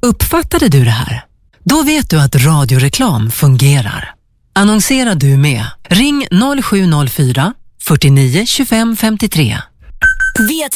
Uppfattade du det här? Då vet du att radioreklam fungerar. Annonsera du med. Ring 0704 49 25 53. Vet